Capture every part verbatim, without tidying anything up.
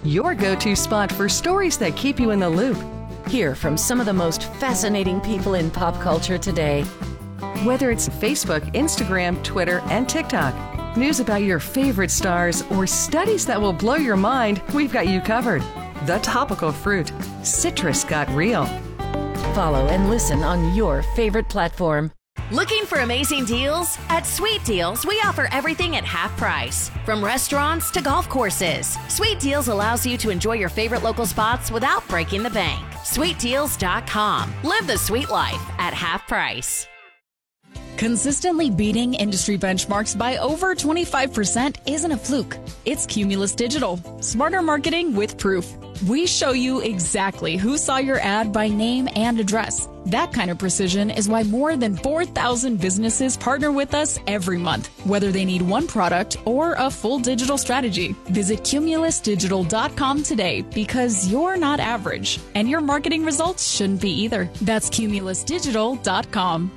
your go-to spot for stories that keep you in the loop. Hear from some of the most fascinating people in pop culture today. Whether it's Facebook, Instagram, Twitter, and TikTok, news about your favorite stars, or studies that will blow your mind, we've got you covered. The Topical Fruit. Citrus got real. Follow and listen on your favorite platform. Looking for amazing deals? At Sweet Deals, we offer everything at half price. From restaurants to golf courses, Sweet Deals allows you to enjoy your favorite local spots without breaking the bank. sweet deals dot com. Live the sweet life at half price. Consistently beating industry benchmarks by over twenty-five percent isn't a fluke. It's Cumulus Digital. Smarter marketing with proof. We show you exactly who saw your ad by name and address. That kind of precision is why more than four thousand businesses partner with us every month, whether they need one product or a full digital strategy. Visit cumulus digital dot com today because you're not average, and your marketing results shouldn't be either. That's cumulus digital dot com.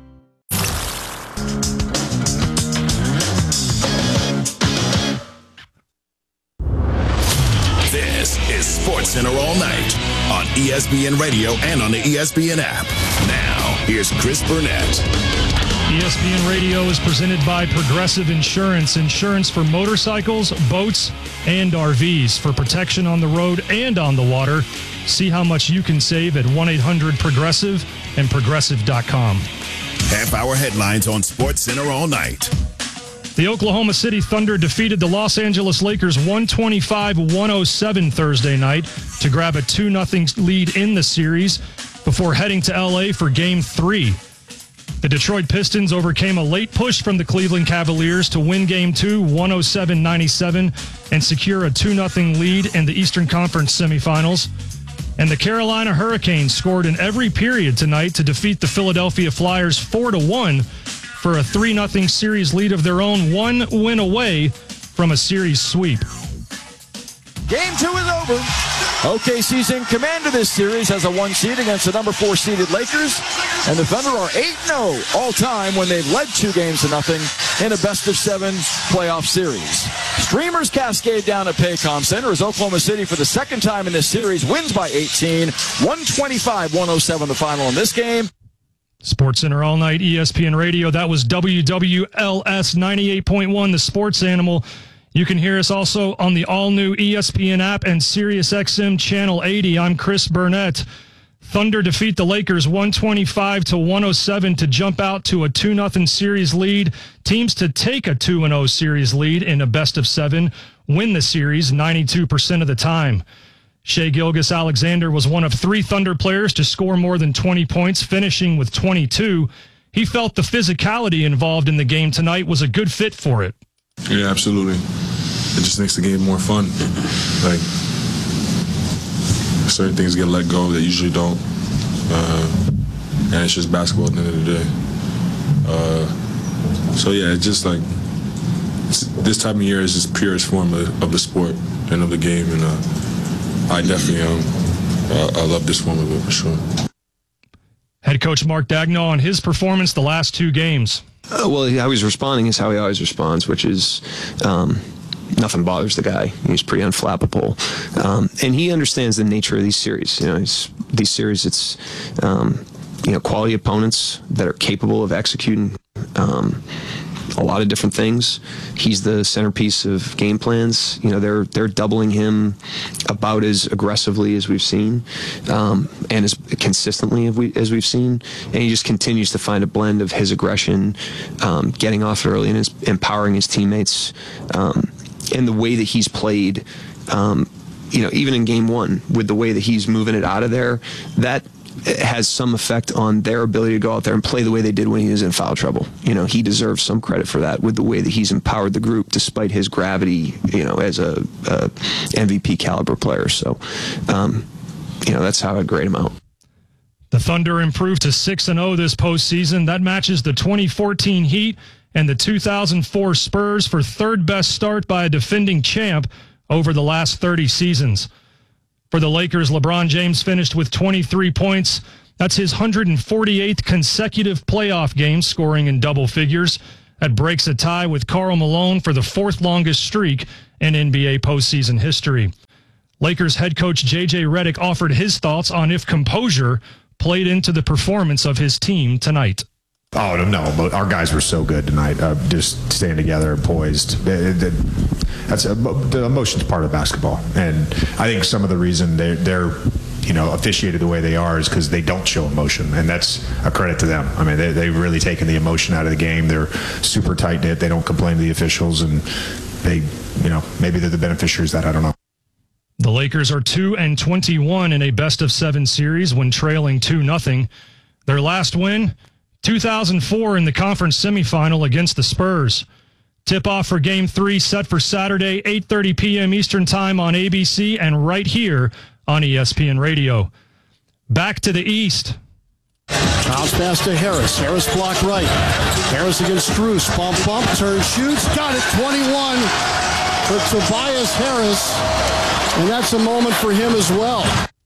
This is SportsCenter All Night on E S P N Radio and on the E S P N app. Now, here's Chris Burnett. E S P N Radio is presented by Progressive Insurance. Insurance for motorcycles, boats, and R Vs. For protection on the road and on the water. See how much you can save at one eight hundred progressive and progressive dot com. Half-hour headlines on SportsCenter All Night. The Oklahoma City Thunder defeated the Los Angeles Lakers one twenty-five to one oh seven Thursday night to grab a two nothing lead in the series before heading to L A for Game three. The Detroit Pistons overcame a late push from the Cleveland Cavaliers to win Game two one oh seven ninety-seven and secure a two nothing lead in the Eastern Conference semifinals. And the Carolina Hurricanes scored in every period tonight to defeat the Philadelphia Flyers four to one for a three nothing series lead of their own, one win away from a series sweep. Game two is over. O K C's in command of this series as a one seed against the number four seeded Lakers. And the Thunder are eight and oh all-time when they've led two games to nothing in a best-of-seven playoff series. Streamers cascade down at Paycom Center as Oklahoma City, for the second time in this series, wins by eighteen. one twenty-five to one oh seven the final in this game. SportsCenter All Night, E S P N Radio. That was W W L S ninety-eight point one, the Sports Animal. You can hear us also on the all-new E S P N app and SiriusXM Channel eighty. I'm Chris Burnett. Thunder defeat the Lakers one twenty-five to one oh seven to jump out to a two nothing series lead. Teams to take a two and oh series lead in a best-of-seven win the series ninety-two percent of the time. Shai Gilgeous-Alexander was one of three Thunder players to score more than twenty points, finishing with twenty-two. He felt the physicality involved in the game tonight was a good fit for it. Yeah, absolutely. It just makes the game more fun. Like, certain things get let go that usually don't. Uh, and it's just basketball at the end of the day. Uh, so, yeah, it's just like, it's, this time of year is just purest form of, of the sport and of the game. And uh, I definitely, um, I, I love this form of it for sure. Head coach Mark Daigneault on his performance the last two games. Uh, well, how he's responding is how he always responds, which is um, nothing bothers the guy. He's pretty unflappable. Um, and he understands the nature of these series. You know, he's, these series, it's, um, you know, quality opponents that are capable of executing um, a lot of different things. He's the centerpiece of game plans. You know, they're they're doubling him about as aggressively as we've seen, um, and as consistently as, we, as we've seen. And he just continues to find a blend of his aggression, um, getting off early, and his, empowering his teammates, um, and the way that he's played. Um, you know, even in game one, with the way that he's moving it out of there, that has some effect on their ability to go out there and play the way they did when he was in foul trouble. You know, he deserves some credit for that with the way that he's empowered the group despite his gravity, you know, as a, a M V P caliber player. So, um, you know, that's how I'd grade him out. The Thunder improved to six and oh this postseason. That matches the twenty fourteen Heat and the two thousand four Spurs for third best start by a defending champ over the last thirty seasons. For the Lakers, LeBron James finished with twenty-three points. That's his one hundred forty-eighth consecutive playoff game, scoring in double figures. That breaks a tie with Karl Malone for the fourth longest streak in N B A postseason history. Lakers head coach J J Redick offered his thoughts on if composure played into the performance of his team tonight. Oh, no, but our guys were so good tonight, uh, just staying together and poised. It, it, that's a, the emotion's part of basketball. And I think some of the reason they're, they're you know, officiated the way they are is because they don't show emotion, and that's a credit to them. I mean, they, they've really taken the emotion out of the game. They're super tight-knit. They don't complain to the officials, and they, you know, maybe they're the beneficiaries of that. I don't know. The Lakers are two and twenty-one in a best-of-seven series when trailing two nothing. Their last win, two thousand four in the conference semifinal against the Spurs. Tip-off for Game three set for Saturday, eight thirty p.m. Eastern Time on A B C and right here on E S P N Radio. Back to the East. Bounce pass to Harris. Harris blocked right. Harris against Strus. Bump, bump, turn, shoots. Got it, twenty-one for Tobias Harris. And that's a moment for him as well.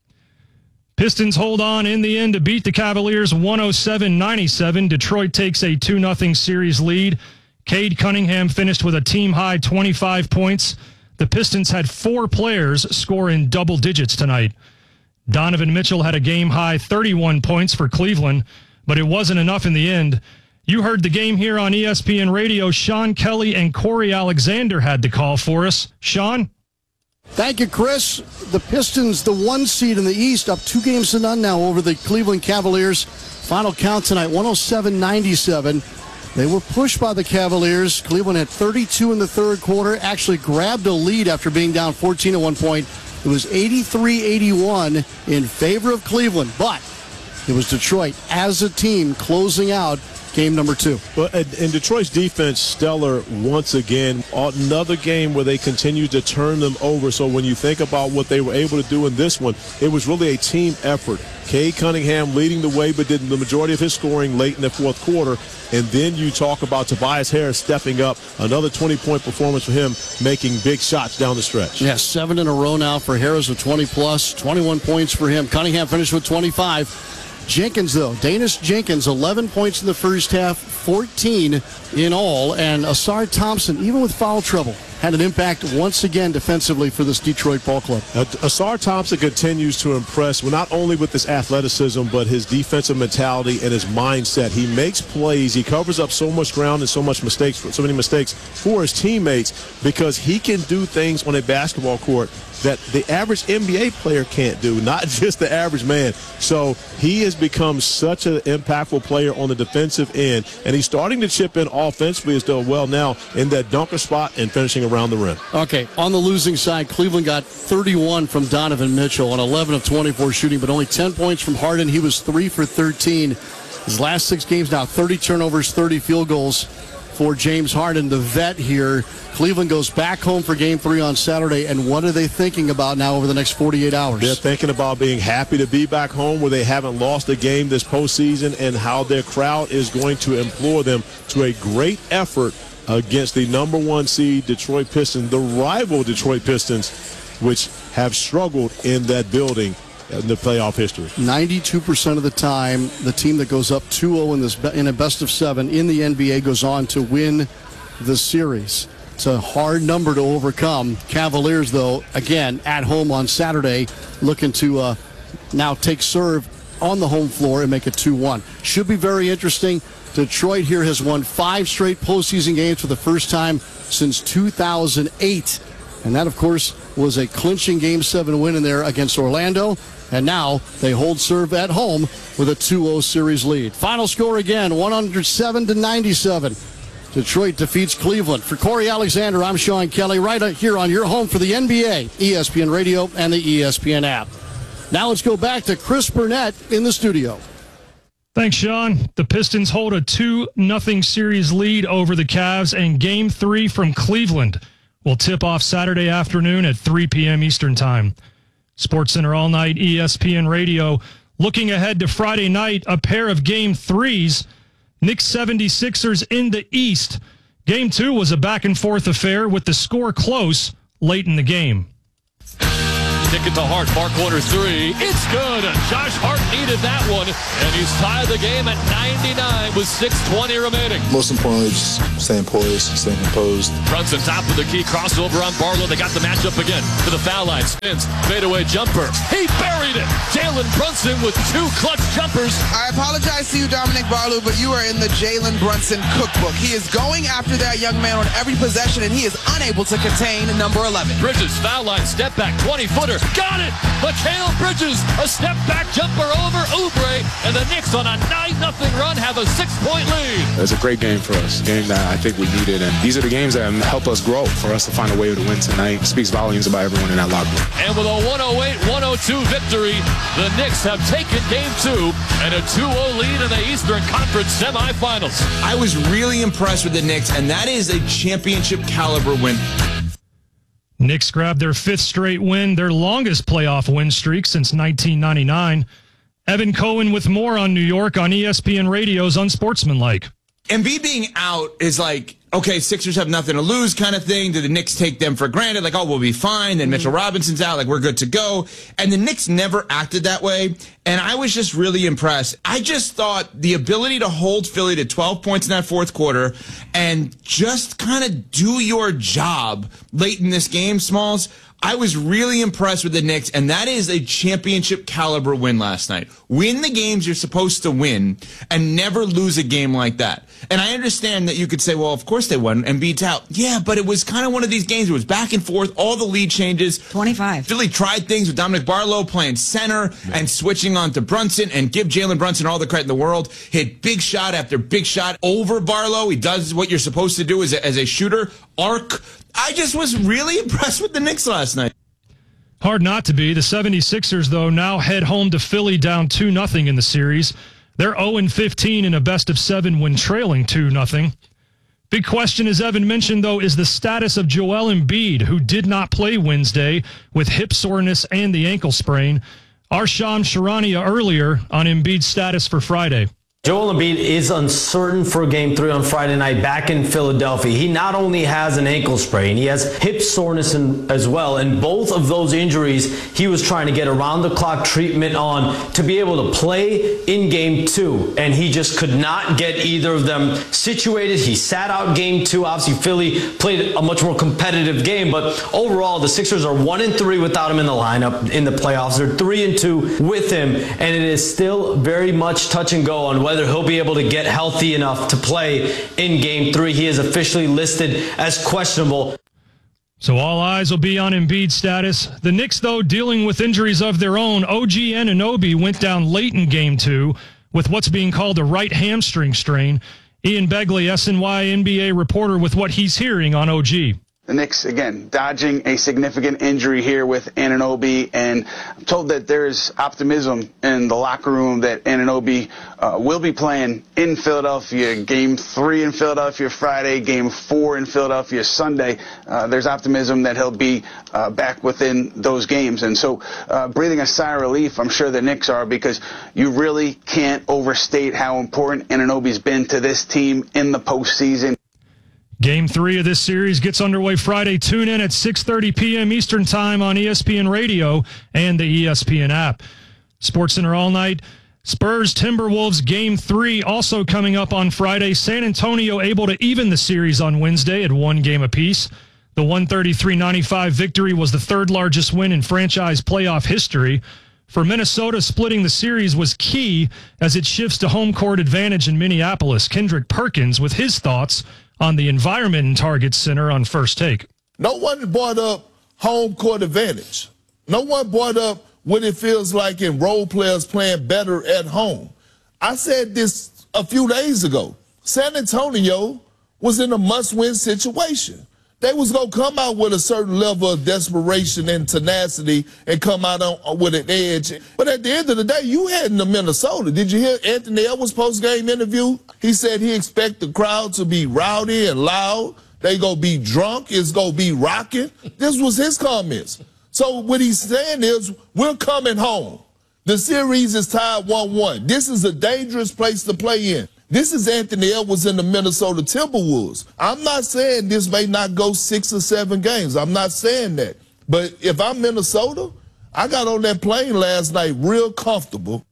Pistons hold on in the end to beat the Cavaliers one oh seven ninety-seven. Detroit takes a two nothing series lead. Cade Cunningham finished with a team-high twenty-five points. The Pistons had four players score in double digits tonight. Donovan Mitchell had a game-high thirty-one points for Cleveland, but it wasn't enough in the end. You heard the game here on E S P N Radio. Sean Kelly and Corey Alexander had the call for us. Sean? Thank you, Chris. The Pistons, the one seed in the East, up two games to none now over the Cleveland Cavaliers. Final count tonight, one oh seven ninety-seven. They were pushed by the Cavaliers. Cleveland had thirty-two in the third quarter, actually grabbed a lead after being down fourteen at one point. It was eighty-three eighty-one in favor of Cleveland, but it was Detroit as a team closing out game number two. But in Detroit's defense, stellar once again. Another game where they continued to turn them over. So when you think about what they were able to do in this one, it was really a team effort. Cade Cunningham leading the way, but did the majority of his scoring late in the fourth quarter. And then you talk about Tobias Harris stepping up. Another twenty-point performance for him, making big shots down the stretch. Yeah, seven in a row now for Harris with twenty plus, twenty-one points for him. Cunningham finished with twenty-five. Jenkins, though, Danis Jenkins, eleven points in the first half, fourteen in all. And Asar Thompson, even with foul trouble, had an impact once again defensively for this Detroit ball club. Uh, Asar Thompson continues to impress, well, not only with his athleticism, but his defensive mentality and his mindset. He makes plays. He covers up so much ground and so much mistakes, so many mistakes for his teammates because he can do things on a basketball court that the average N B A player can't do, not just the average man. So he has become such an impactful player on the defensive end, and he's starting to chip in offensively as well now in that dunker spot and finishing around the rim. Okay, on the losing side, Cleveland got thirty-one from Donovan Mitchell on eleven of twenty-four shooting, but only ten points from Harden. He was three for thirteen. His last six games now, thirty turnovers, thirty field goals for James Harden, the vet here. Cleveland goes back home for game three on Saturday, and what are they thinking about now over the next forty-eight hours? They're thinking about being happy to be back home where they haven't lost a game this postseason and how their crowd is going to implore them to a great effort against the number one seed Detroit Pistons, the rival Detroit Pistons, which have struggled in that building in the playoff history. ninety-two percent of the time, the team that goes up two oh in this in a best of seven in the N B A goes on to win the series. It's a hard number to overcome. Cavaliers, though, again, at home on Saturday, looking to uh, now take serve on the home floor and make it two one. Should be very interesting. Detroit here has won five straight postseason games for the first time since two thousand eight. And that, of course, was a clinching Game seven win in there against Orlando. And now they hold serve at home with a two oh series lead. Final score again, one oh seven to ninety-seven. Detroit defeats Cleveland. For Corey Alexander, I'm Sean Kelly, right here on your home for the N B A, E S P N Radio, and the E S P N app. Now let's go back to Chris Burnett in the studio. Thanks, Sean. The Pistons hold a two nothing series lead over the Cavs, and Game three from Cleveland will tip off Saturday afternoon at three p.m. Eastern Time. SportsCenter All Night, E S P N Radio. Looking ahead to Friday night, a pair of Game threes. Knicks seventy-sixers in the East. Game two was a back-and-forth affair with the score close late in the game. Kick it to Hart. Far corner three. It's good. Josh Hart needed that one, and he's tied the game at ninety-nine with six twenty remaining. Most importantly, just staying poised, staying composed. Brunson top of the key. Crossover on Barlow. They got the matchup again to the foul line. Spins. Fadeaway jumper. He buried it. Jalen Brunson with two clutch jumpers. I apologize to you, Dominic Barlow, but you are in the Jalen Brunson cookbook. He is going after that young man on every possession, and he is unable to contain number eleven. Bridges, foul line, step back, twenty-footer. Got it! Mikal Bridges, a step back jumper over Oubre, and the Knicks on a nine nothing run have a six-point lead. It's a great game for us, a game that I think we needed, and these are the games that help us grow. For us to find a way to win tonight speaks volumes about everyone in that locker room. And with a one oh eight one oh two victory, the Knicks have taken game two and a two oh lead in the Eastern Conference semifinals. I was really impressed with the Knicks, and that is a championship caliber win. Knicks grabbed their fifth straight win, their longest playoff win streak since nineteen ninety-nine. Evan Cohen with more on New York on E S P N Radio's Unsportsmanlike. Embiid being out is like, okay, Sixers have nothing to lose kind of thing. Do the Knicks take them for granted? Like, oh, we'll be fine. Then Mitchell Robinson's out. Like, we're good to go. And the Knicks never acted that way. And I was just really impressed. I just thought the ability to hold Philly to twelve points in that fourth quarter and just kind of do your job late in this game, Smalls, I was really impressed with the Knicks, and that is a championship caliber win last night. Win the games you're supposed to win and never lose a game like that. And I understand that you could say, well, of course they won and beat out. Yeah, but it was kind of one of these games. It was back and forth, all the lead changes. twenty-five. Philly tried things with Dominic Barlow playing center yeah. and switching on to Brunson, and give Jalen Brunson all the credit in the world. Hit big shot after big shot over Barlow. He does what you're supposed to do as a, as a shooter. Arc. I just was really impressed with the Knicks last night. Hard not to be. The seventy-sixers, though, now head home to Philly down two nothing in the series. They're oh and fifteen in a best of seven when trailing two nothing. Big question, as Evan mentioned, though, is the status of Joel Embiid, who did not play Wednesday with hip soreness and the ankle sprain. Our Shams Charania earlier on Embiid's status for Friday. Joel Embiid is uncertain for game three on Friday night back in Philadelphia. He not only has an ankle sprain, he has hip soreness in, as well. And both of those injuries, he was trying to get around-the-clock treatment on to be able to play in game two. And he just could not get either of them situated. He sat out game two. Obviously, Philly played a much more competitive game. But overall, the Sixers are one and three without him in the lineup in the playoffs. They're three and two with him. And it is still very much touch and go on whether whether he'll be able to get healthy enough to play in game three. He is officially listed as questionable. So all eyes will be on Embiid's status. The Knicks, though, dealing with injuries of their own. O G Anunoby went down late in game two with what's being called a right hamstring strain. Ian Begley, S N Y N B A reporter, with what he's hearing on O G. The Knicks, again, dodging a significant injury here with Anunoby, and I'm told that there's optimism in the locker room that Anunoby uh, will be playing in Philadelphia. Game three in Philadelphia Friday, game four in Philadelphia Sunday. Uh, there's optimism that he'll be uh, back within those games. And so uh, breathing a sigh of relief, I'm sure the Knicks are, because you really can't overstate how important Anunoby's been to this team in the postseason. Game three of this series gets underway Friday. Tune in at six thirty p.m. Eastern Time on E S P N Radio and the E S P N app. SportsCenter all night. Spurs Timberwolves Game three also coming up on Friday. San Antonio able to even the series on Wednesday at one game apiece. The one thirty-three ninety-five victory was the third largest win in franchise playoff history. For Minnesota, splitting the series was key as it shifts to home court advantage in Minneapolis. Kendrick Perkins with his thoughts on the environment in Target Center on First Take. No one brought up home court advantage. No one brought up what it feels like in role players playing better at home. I said this a few days ago. San Antonio was in a must-win situation. They was going to come out with a certain level of desperation and tenacity and come out on, with an edge. But at the end of the day, you heading to Minnesota. Did you hear Anthony Edwards' post-game interview? He said he expect the crowd to be rowdy and loud. They going to be drunk. It's going to be rocking. This was his comments. So what he's saying is, we're coming home. The series is tied one one. This is a dangerous place to play in. This is Anthony Edwards in the Minnesota Timberwolves. I'm not saying this may not go six or seven games. I'm not saying that. But if I'm Minnesota, I got on that plane last night real comfortable.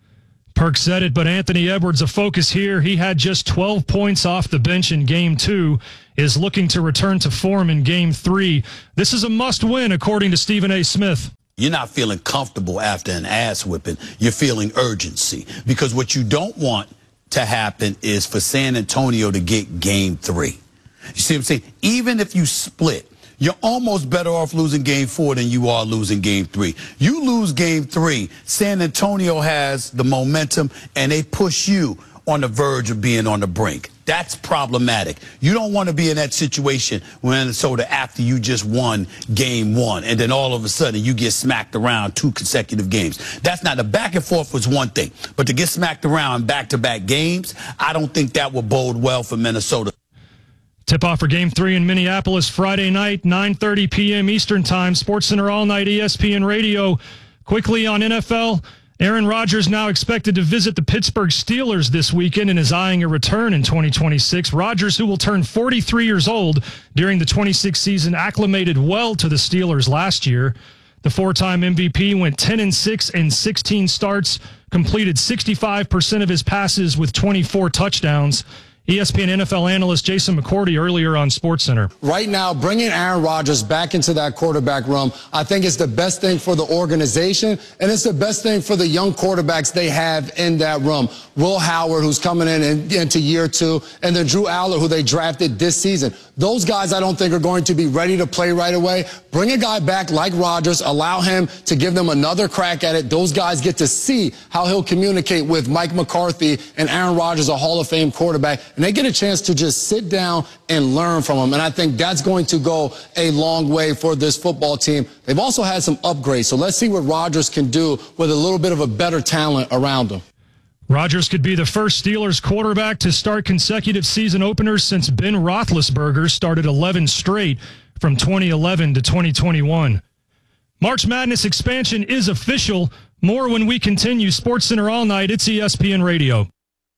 Perk said it, but Anthony Edwards, a focus here. He had just twelve points off the bench in game two, is looking to return to form in game three. This is a must-win, according to Stephen A. Smith. You're not feeling comfortable after an ass whipping. You're feeling urgency, because what you don't want to happen is for San Antonio to get game three. You see what I'm saying? Even if you split, you're almost better off losing game four than you are losing game three. You lose game three, San Antonio has the momentum, and they push you on the verge of being on the brink. That's problematic. You don't want to be in that situation when Minnesota, after you just won game one, and then all of a sudden you get smacked around two consecutive games. That's not, the back and forth was one thing, but to get smacked around back-to-back games, I don't think that would bode well for Minnesota. Tip-off for Game three in Minneapolis Friday night, nine thirty p.m. Eastern Time. SportsCenter All Night, E S P N Radio. Quickly on N F L, Aaron Rodgers now expected to visit the Pittsburgh Steelers this weekend and is eyeing a return in twenty twenty-six. Rodgers, who will turn forty-three years old during the twenty-six season, acclimated well to the Steelers last year. The four-time M V P went ten and six in sixteen starts, completed sixty-five percent of his passes with twenty-four touchdowns. E S P N N F L analyst Jason McCourty earlier on SportsCenter. Right now, bringing Aaron Rodgers back into that quarterback room, I think it's the best thing for the organization, and it's the best thing for the young quarterbacks they have in that room. Will Howard, who's coming in, in into year two, and then Drew Aller, who they drafted this season. Those guys I don't think are going to be ready to play right away. Bring a guy back like Rodgers, allow him to give them another crack at it. Those guys get to see how he'll communicate with Mike McCarthy and Aaron Rodgers, a Hall of Fame quarterback. And they get a chance to just sit down and learn from him. And I think that's going to go a long way for this football team. They've also had some upgrades. So let's see what Rodgers can do with a little bit of a better talent around him. Rodgers could be the first Steelers quarterback to start consecutive season openers since Ben Roethlisberger started eleven straight from twenty eleven to twenty twenty-one. March Madness expansion is official. More when we continue. SportsCenter All Night. It's E S P N Radio.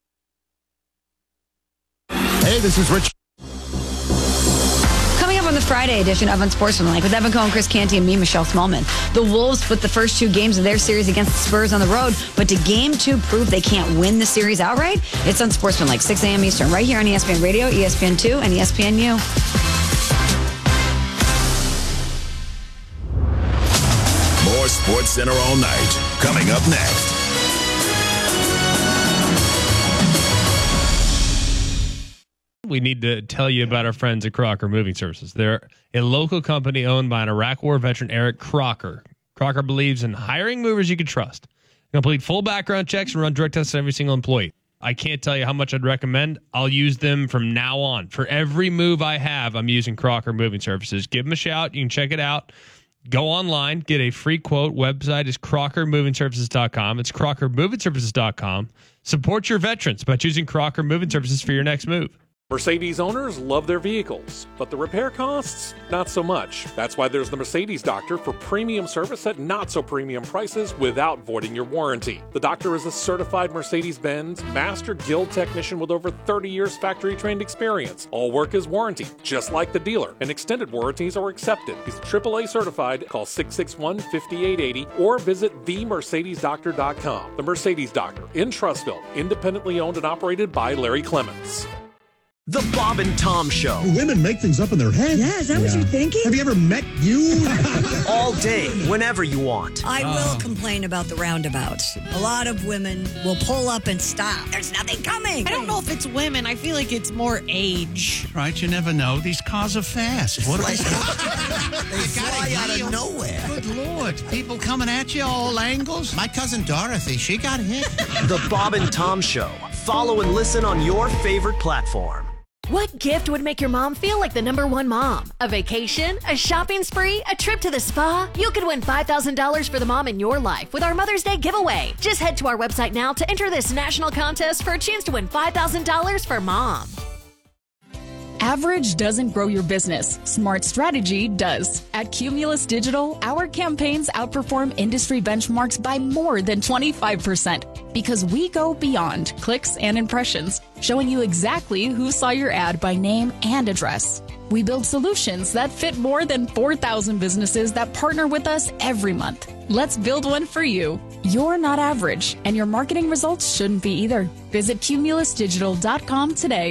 Hey, this is Rich. Coming up on the Friday edition of Unsportsmanlike with Evan Cohen, Chris Canty, and me, Michelle Smallman. The Wolves split the first two games of their series against the Spurs on the road, but did game two prove they can't win the series outright? It's Unsportsmanlike, six a.m. Eastern, right here on E S P N Radio, E S P N two, and E S P N U. More SportsCenter All Night coming up next. We need to tell you about our friends at Crocker Moving Services. They're a local company owned by an Iraq War veteran, Eric Crocker. Crocker believes in hiring movers you can trust. Complete full background checks and run drug tests on every single employee. I can't tell you how much I'd recommend. I'll use them from now on. For every move I have, I'm using Crocker Moving Services. Give them a shout. You can check it out. Go online, get a free quote. Website is crocker moving services dot com. It's crocker moving services dot com. Support your veterans by choosing Crocker Moving Services for your next move. Mercedes owners love their vehicles, but the repair costs, not so much. That's why there's the Mercedes Doctor for premium service at not so premium prices without voiding your warranty. The Doctor is a certified Mercedes-Benz Master Guild technician with over thirty years factory trained experience. All work is warranted, just like the dealer, and extended warranties are accepted. He's triple A certified. Call six six one, five eight eight zero or visit the mercedes doctor dot com. The Mercedes Doctor in Trussville, independently owned and operated by Larry Clements. The Bob and Tom Show. Women make things up in their head. Yeah, is that yeah. what you're thinking? Have you ever met you? All day, whenever you want. I uh. will complain about the roundabouts. A lot of women will pull up and stop. There's nothing coming. I don't know if it's women. I feel like it's more age. Right, you never know. These cars are fast. What are they? They fly out of nowhere. Good Lord. People coming at you all angles. My cousin Dorothy, she got hit. The Bob and Tom Show. Follow and listen on your favorite platform. What gift would make your mom feel like the number one mom? A vacation? A shopping spree? A trip to the spa? You could win five thousand dollars for the mom in your life with our Mother's Day giveaway. Just head to our website now to enter this national contest for a chance to win five thousand dollars for mom. Average doesn't grow your business. Smart strategy does. At Cumulus Digital, our campaigns outperform industry benchmarks by more than twenty-five percent because we go beyond clicks and impressions, showing you exactly who saw your ad by name and address. We build solutions that fit more than four thousand businesses that partner with us every month. Let's build one for you. You're not average, and your marketing results shouldn't be either. Visit cumulus digital dot com today.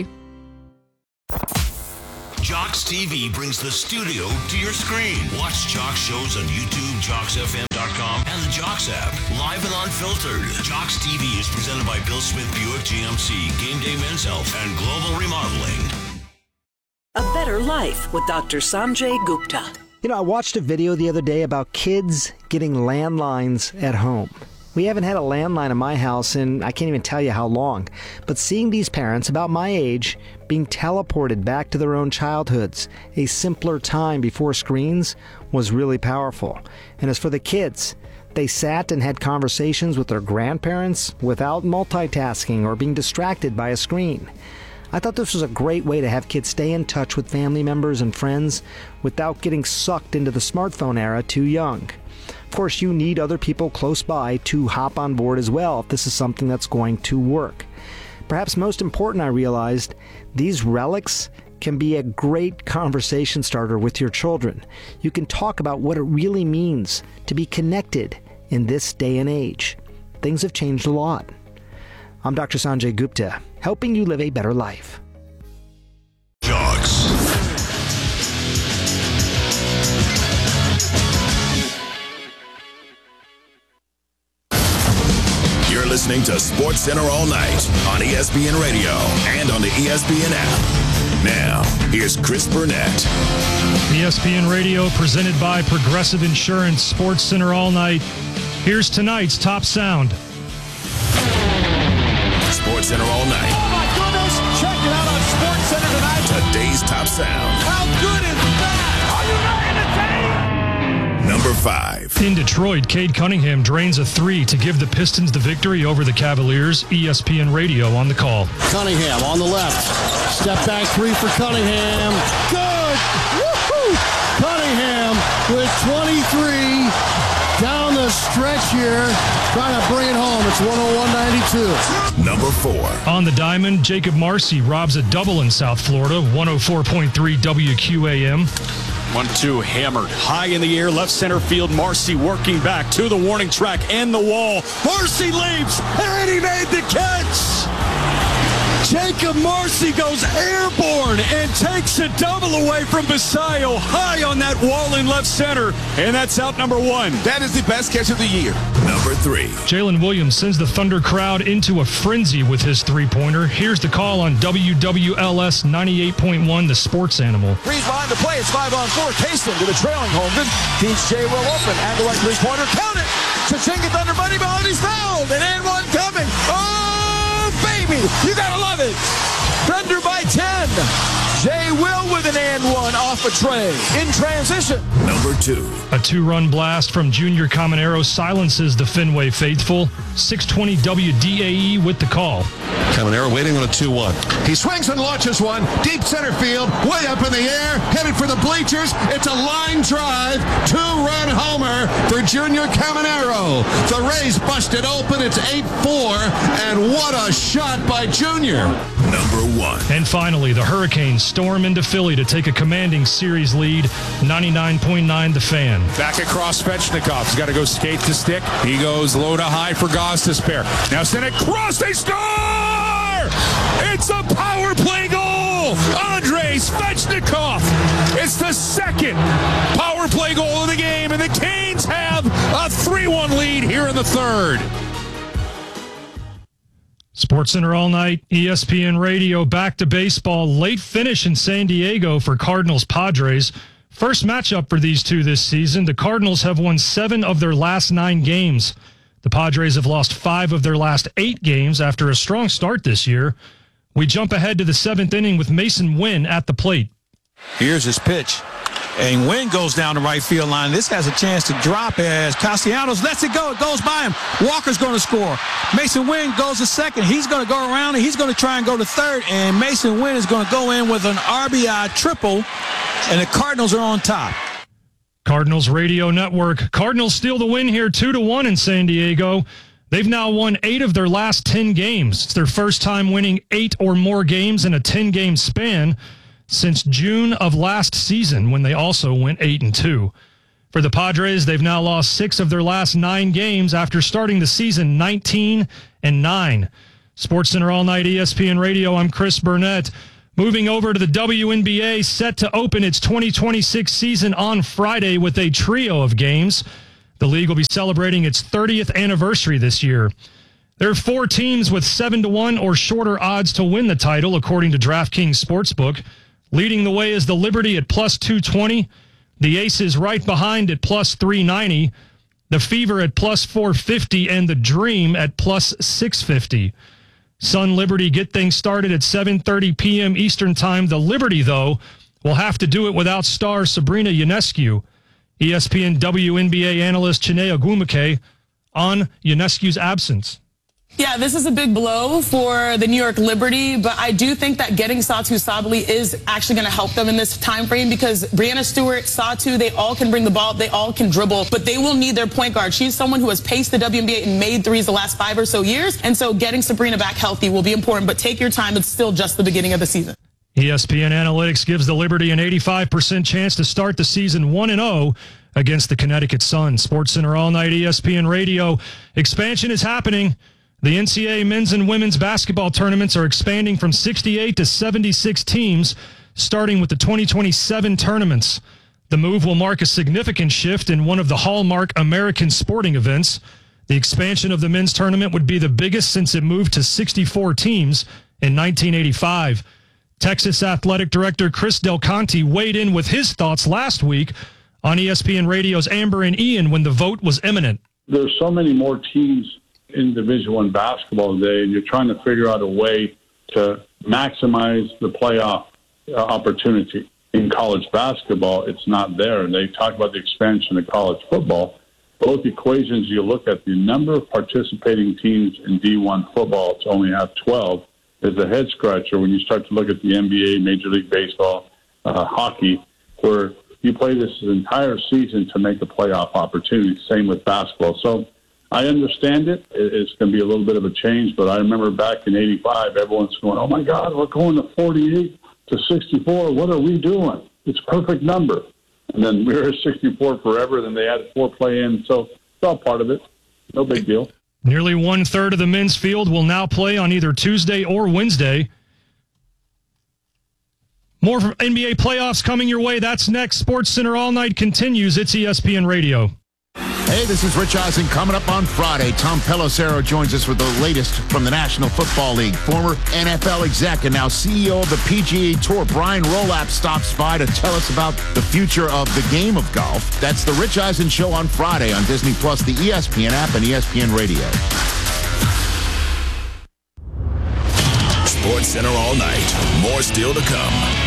Jocks T V brings the studio to your screen. Watch Jocks shows on YouTube, jocks f m dot com, and the Jocks app. Live and unfiltered. Jocks T V is presented by Bill Smith Buick G M C, Game Day Men's Health, and Global Remodeling. A Better Life with Doctor Sanjay Gupta. You know, I watched a video the other day about kids getting landlines at home. We haven't had a landline in my house in I can't even tell you how long. But seeing these parents about my age being teleported back to their own childhoods, a simpler time before screens, was really powerful. And as for the kids, they sat and had conversations with their grandparents without multitasking or being distracted by a screen. I thought this was a great way to have kids stay in touch with family members and friends without getting sucked into the smartphone era too young. Of course, you need other people close by to hop on board as well if this is something that's going to work. Perhaps most important, I realized, these relics can be a great conversation starter with your children. You can talk about what it really means to be connected in this day and age. Things have changed a lot. I'm Doctor Sanjay Gupta, helping you live a better life. Jocks. You're listening to Sports Center all night on E S P N Radio and on the E S P N app. Now, here's Chris Burnett. E S P N Radio presented by Progressive Insurance. Sports Center all night. Here's tonight's top sound. Sports Center all night. Oh my goodness! Check it out on Sports Center tonight. Today's top sound. How good is that? Are you ready to take? Number five. In Detroit, Cade Cunningham drains a three to give the Pistons the victory over the Cavaliers. E S P N Radio on the call. Cunningham on the left. Step back three for Cunningham. Good! Woo-hoo! Cunningham with twenty-three. Down the stretch here, trying to bring it home. It's one oh one ninety-two. Number four. On the diamond, Jacob Marcy robs a double in South Florida. one oh four point three W Q A M. one two hammered high in the air, left center field. Marcy working back to the warning track and the wall. Marcy leaps, and he made the catch. Jacob Marcy goes airborne and takes a double away from Basayo, high on that wall in left center, and that's out number one. That is the best catch of the year. Number three. Jalen Williams sends the Thunder crowd into a frenzy with his three-pointer. Here's the call on W W L S ninety-eight point one, the Sports Animal. Breeze behind the play. It's five on four. Caston to the trailing Holmgren. Keeps J. Will open. And the right three-pointer. Count it. Chachinga Thunder money behind. He's fouled. And and one coming. Oh, baby. You got to love it. Thunder by ten. Jay Will with an and one off a tray. In transition. Number two. A two-run blast from Junior Caminero silences the Fenway faithful. six twenty W D A E with the call. Caminero waiting on a two one. He swings and launches one. Deep center field. Way up in the air. Headed for the bleachers. It's a line drive. Two-run homer for Junior Caminero. The Rays busted open. It's eight four. And what a shot by Junior. Number one. And finally, the Hurricanes storm into Philly to take a commanding series lead. ninety-nine point nine The Fan. Back across Svechnikov. He's got to go skate to stick. He goes low to high for Gostisbehere. Now send it cross. They score! It's a power play goal! Andrei Svechnikov! It's the second power play goal of the game, and the Canes have a three one lead here in the third. Sports Center all night, E S P N Radio, back to baseball. Late finish in San Diego for Cardinals Padres. First matchup for these two this season. The Cardinals have won seven of their last nine games. The Padres have lost five of their last eight games after a strong start this year. We jump ahead to the seventh inning with Mason Wynn at the plate. Here's his pitch. And Wynn goes down the right field line. This has a chance to drop as Castellanos lets it go. It goes by him. Walker's going to score. Mason Wynn goes to second. He's going to go around and he's going to try and go to third. And Mason Wynn is going to go in with an R B I triple. And the Cardinals are on top. Cardinals Radio Network. Cardinals steal the win here two to one in San Diego. They've now won eight of their last ten games. It's their first time winning eight or more games in a ten-game span. since June of last season when they also went eight and two. For the Padres, they've now lost six of their last nine games after starting the season nineteen and nine. SportsCenter All Night E S P N Radio, I'm Chris Burnett. Moving over to the W N B A, set to open its twenty twenty-six season on Friday with a trio of games. The league will be celebrating its thirtieth anniversary this year. There are four teams with seven to one or shorter odds to win the title, according to DraftKings Sportsbook. Leading the way is the Liberty at plus two twenty, the Aces right behind at plus three ninety, the Fever at plus four fifty, and the Dream at plus six fifty. Sun Liberty get things started at seven thirty p.m. Eastern Time. The Liberty, though, will have to do it without star Sabrina Ionescu. E S P N W N B A analyst Chiney Ogwumike on Ionescu's absence. Yeah, this is a big blow for the New York Liberty, but I do think that getting Satu Sabally is actually going to help them in this time frame because Brianna Stewart, Satu, they all can bring the ball, they all can dribble, but they will need their point guard. She's someone who has paced the W N B A and made threes the last five or so years, and so getting Sabrina back healthy will be important, but take your time. It's still just the beginning of the season. E S P N Analytics gives the Liberty an eighty-five percent chance to start the season one and oh against the Connecticut Sun. SportsCenter All Night E S P N Radio. Expansion is happening. The N C double A men's and women's basketball tournaments are expanding from sixty-eight to seventy-six teams, starting with the twenty twenty-seven tournaments. The move will mark a significant shift in one of the hallmark American sporting events. The expansion of the men's tournament would be the biggest since it moved to sixty-four teams in nineteen eighty-five. Texas Athletic Director Chris Del Conte weighed in with his thoughts last week on E S P N Radio's Amber and Ian when the vote was imminent. There's so many more teams in Division One basketball today, and you're trying to figure out a way to maximize the playoff uh, opportunity. In college basketball, it's not there. And they talk about the expansion of college football. Both equations, you look at the number of participating teams in D one football to only have twelve is a head scratcher when you start to look at the N B A, Major League Baseball, uh, hockey, where you play this entire season to make a playoff opportunity. Same with basketball. So I understand it. It's going to be a little bit of a change, but I remember back in eighty-five, everyone's going, oh, my God, we're going to forty-eight to sixty-four. What are we doing? It's a perfect number. And then we were at sixty-four forever. Then they added four play-in. So it's all part of it. No big deal. Nearly one-third of the men's field will now play on either Tuesday or Wednesday. More from N B A playoffs coming your way. That's next. SportsCenter All Night continues. It's E S P N Radio. Hey, this is Rich Eisen. Coming up on Friday, Tom Pelissero joins us with the latest from the National Football League. Former N F L exec and now C E O of the P G A Tour, Brian Rolapp, stops by to tell us about the future of the game of golf. That's the Rich Eisen Show on Friday on Disney Plus, the E S P N app, and E S P N Radio. SportsCenter All Night. More still to come.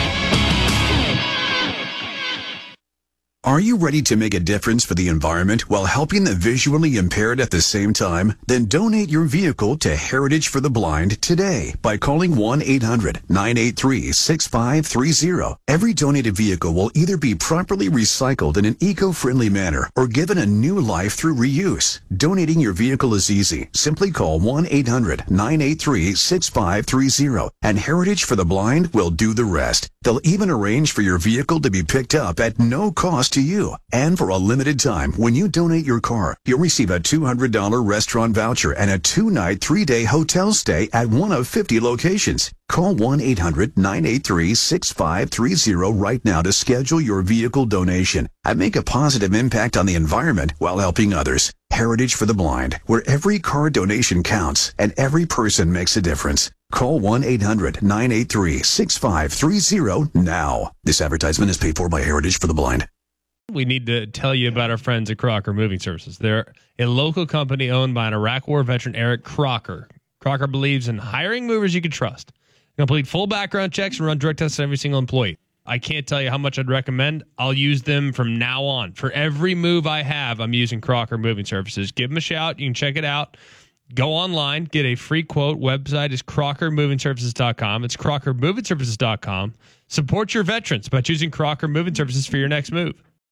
Are you ready to make a difference for the environment while helping the visually impaired at the same time? Then donate your vehicle to Heritage for the Blind today by calling one eight hundred nine eight three six five three zero. Every donated vehicle will either be properly recycled in an eco-friendly manner or given a new life through reuse. Donating your vehicle is easy. Simply call one eight hundred nine eight three six five three zero and Heritage for the Blind will do the rest. They'll even arrange for your vehicle to be picked up at no cost to you. And for a limited time, when you donate your car, you'll receive a two hundred dollars restaurant voucher and a two-night, three-day hotel stay at one of fifty locations. Call one eight hundred nine eight three six five three zero right now to schedule your vehicle donation and make a positive impact on the environment while helping others. Heritage for the Blind, where every car donation counts and every person makes a difference. Call one eight hundred nine eight three six five three zero now. This advertisement is paid for by Heritage for the Blind. We need to tell you about our friends at Crocker Moving Services. They're a local company owned by an Iraq War veteran, Eric Crocker. Crocker believes in hiring movers you can trust. Complete full background checks and run drug tests on every single employee. I can't tell you how much I'd recommend. I'll use them from now on. For every move I have, I'm using Crocker Moving Services. Give them a shout. You can check it out. Go online, get a free quote. Website is crocker moving services dot com. It's crocker moving services dot com. Support your veterans by choosing Crocker Moving Services for your next move.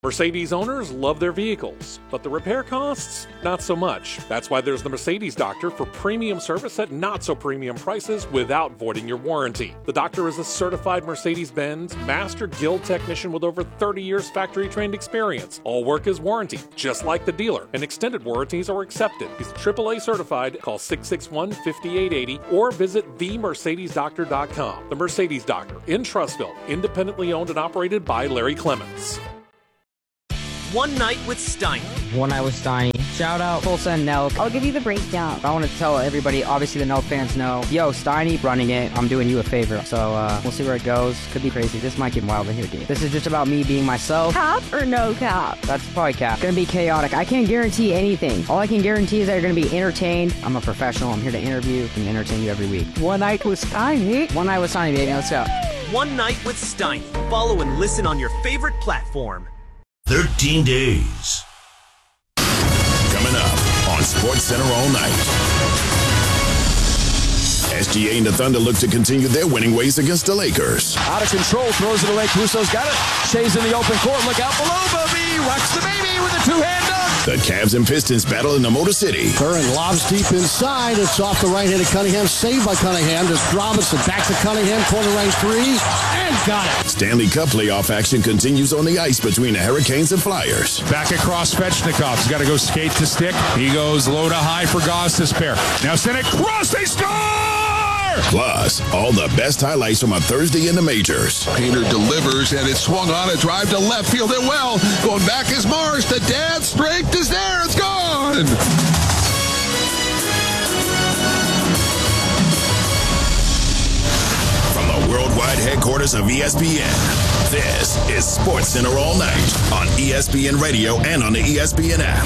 Mercedes owners love their vehicles, but the repair costs, not so much. That's why there's the Mercedes Doctor for premium service at not so premium prices without voiding your warranty. The Doctor is a certified Mercedes-Benz Master Guild technician with over thirty years factory-trained experience. All work is warranted, just like the dealer, and extended warranties are accepted. He's triple A certified. Call six six one, five eight eight zero or visit the mercedes doctor dot com. The Mercedes Doctor in Trussville, independently owned and operated by Larry Clements. One Night with Steiny. One Night with Steiny. Shout out Tulsa and Nelk. I'll give you the breakdown. I want to tell everybody, obviously the Nelk fans know, yo, Steiny running it, I'm doing you a favor. So uh, we'll see where it goes. Could be crazy. This might get wild in here, dude. This is just about me being myself. Cap or no cap? That's probably cap. It's gonna be chaotic. I can't guarantee anything. All I can guarantee is that you're gonna be entertained. I'm a professional. I'm here to interview and entertain you every week. One Night with Steiny. One Night with Steiny, baby. Let's go. One Night with Steiny. Follow and listen on your favorite platform. thirteen days. Coming up on Sports Center all night. S G A and the Thunder look to continue their winning ways against the Lakers. Out of control, throws it away. Crusoe's got it. Shea's in the open court. Look out below, Bobby. Watch the baby with a two-hand dunk. The Cavs and Pistons battle in the Motor City. Curran lobs deep inside. It's off the right hand of Cunningham. Saved by Cunningham. Just Robinson back to Cunningham. Corner range three. And got it. Stanley Cup playoff action continues on the ice between the Hurricanes and Flyers. Back across Svechnikov. He's got to go skate to stick. He goes low to high for Gostisbehere. Now send it cross. They score! Plus, all the best highlights from a Thursday in the majors. Painter delivers, and it's swung on a drive to left field and well. Going back is Marsh. The dad strength is there. It's gone. From the worldwide headquarters of E S P N, this is Sports Center all night on E S P N Radio and on the E S P N app.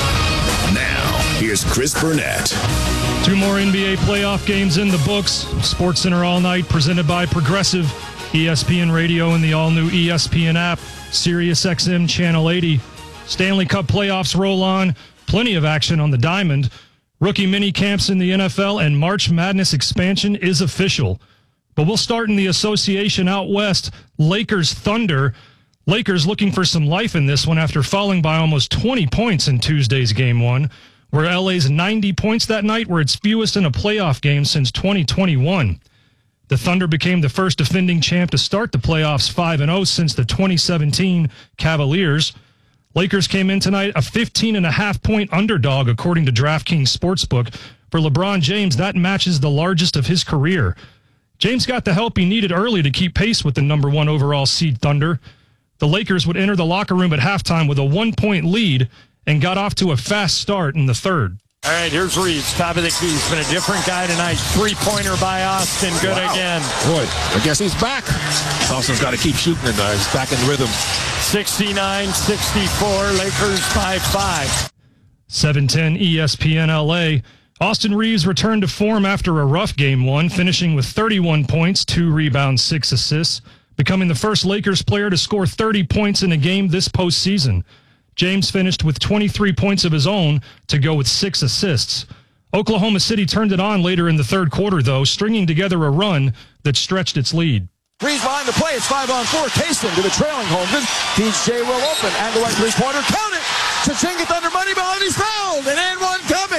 Now, here's Chris Burnett. Two more N B A playoff games in the books. Sports Center all night, presented by Progressive, E S P N Radio, and the all-new E S P N app, Sirius X M Channel eighty. Stanley Cup playoffs roll on. Plenty of action on the Diamond. Rookie mini camps in the N F L and March Madness expansion is official. But we'll start in the association out west. Lakers Thunder. Lakers looking for some life in this one after falling by almost twenty points in Tuesday's game one, where L A's ninety points that night were its fewest in a playoff game since twenty twenty-one. The Thunder became the first defending champ to start the playoffs five and oh since the twenty seventeen Cavaliers. Lakers came in tonight a fifteen and a half point underdog, according to DraftKings Sportsbook. For LeBron James, that matches the largest of his career. James got the help he needed early to keep pace with the number one overall seed Thunder. The Lakers would enter the locker room at halftime with a one-point lead and got off to a fast start in the third. All right, here's Reeves, top of the key. He's been a different guy tonight. Three-pointer by Austin. Good wow. again. Boy, I guess he's back. Austin's got to keep shooting it now. He's back in the rhythm. sixty-nine sixty-four, Lakers by five. seven ten E S P N L A. Austin Reeves returned to form after a rough game one, finishing with thirty-one points, two rebounds, six assists, becoming the first Lakers player to score thirty points in a game this postseason. James finished with twenty-three points of his own to go with six assists. Oklahoma City turned it on later in the third quarter, though, stringing together a run that stretched its lead. Reeves behind the play. It's five on four. Caston to the trailing Holmgren. Feeds J. Will open. And the right three-pointer. Count it! Chachinga Thunder money behind. He's fouled. And and one coming.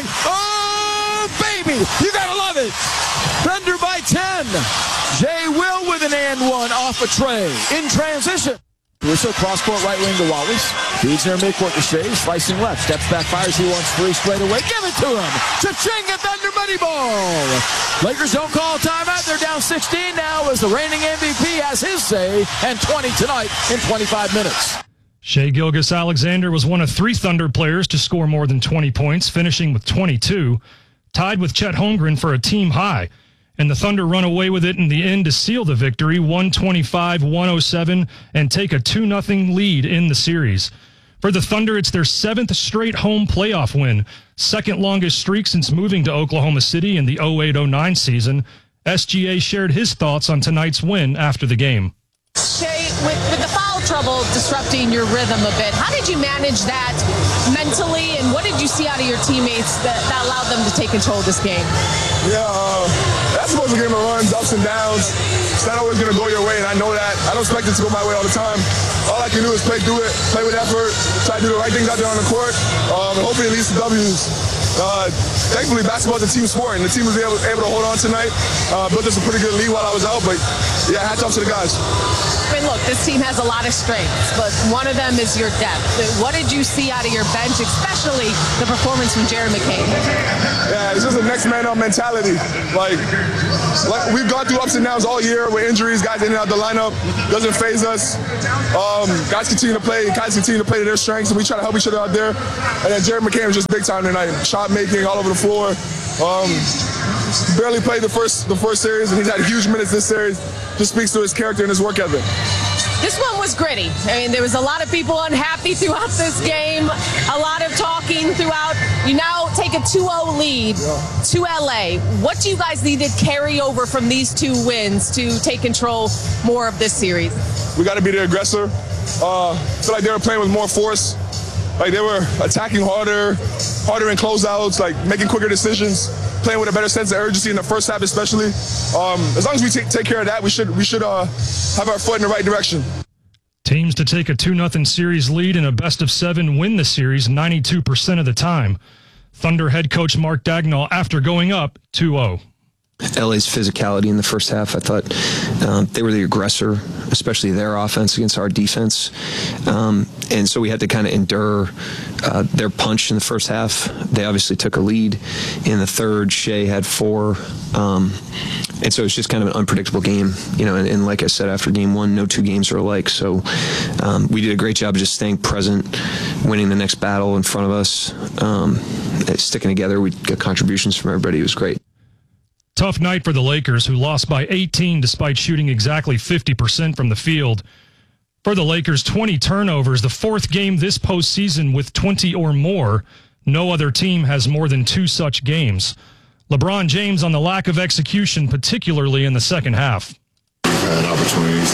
Oh, baby! You gotta love it! Thunder by ten. J. Will with an and one off a tray. In transition. Russo cross-court right wing to Wallace. Feeds near midcourt to Shea. Slicing left. Steps back, fires. He wants three straight away. Give it to him. Chachinga Thunder money ball. Lakers don't call timeout. They're down sixteen now as the reigning M V P has his say. And twenty tonight in twenty-five minutes. Shai Gilgeous-Alexander was one of three Thunder players to score more than twenty points, finishing with twenty-two. Tied with Chet Holmgren for a team high. And the Thunder run away with it in the end to seal the victory, one twenty-five one oh seven, and take a two nothing lead in the series. For the Thunder, it's their seventh straight home playoff win, second longest streak since moving to Oklahoma City in the oh eight oh nine season. S G A shared his thoughts on tonight's win after the game. Shai, with, with the foul trouble disrupting your rhythm a bit, how did you manage that mentally, and what did you see out of your teammates that, that allowed them to take control of this game? Yeah, uh, that's supposed to game of runs, ups and downs. It's not always going to go your way, and I know that. I don't expect it to go my way all the time. all I can do is play through it, play with effort, try to do the right things out there on the court, um, and hopefully it leads to W's. Uh, thankfully, basketball is a team sport, and the team was able, able to hold on tonight. Uh, built us a pretty good lead while I was out, but yeah, hats off to the guys. I mean, look, this team has a lot of strengths, but one of them is your depth. What did you see out of your bench, especially the performance from Jared McCain? Yeah, it's just a next man up mentality. Like, like we've gone through ups and downs all year with injuries, guys in and out the lineup. Doesn't faze us. Um, guys continue to play, guys continue to play to their strengths, and we try to help each other out there. And then Jared McCain was just big time tonight. Shot making all over the floor. Um, barely played the first the first series, and he's had huge minutes this series. Just speaks to his character and his work ethic. This one was gritty. I mean, there was a lot of people unhappy throughout this game, a lot of talking throughout. You now take a two oh lead yeah. to L A. What do you guys need to carry over from these two wins to take control more of this series? We got to be the aggressor. Uh, I feel like they were playing with more force. Like they were attacking harder, harder in closeouts, like making quicker decisions, playing with a better sense of urgency in the first half, especially. Um, as long as we take, take care of that, we should we should uh, have our foot in the right direction. Teams to take a two nothing series lead in a best of seven win the series ninety-two percent of the time. Thunder head coach Mark Dagnall after going up two oh. L A's physicality in the first half, I thought um, they were the aggressor, especially their offense against our defense. Um, and so we had to kind of endure uh, their punch in the first half. They obviously took a lead in the third. Shea had four. Um, and so it's just kind of an unpredictable game. You know, and, and like I said, after game one, no two games are alike. So um, we did a great job of just staying present, winning the next battle in front of us, um, sticking together. We got contributions from everybody. It was great. Tough night for the Lakers, who lost by eighteen despite shooting exactly fifty percent from the field. For the Lakers, twenty turnovers, the fourth game this postseason with twenty or more. No other team has more than two such games. LeBron James on the lack of execution, particularly in the second half. We've had opportunities.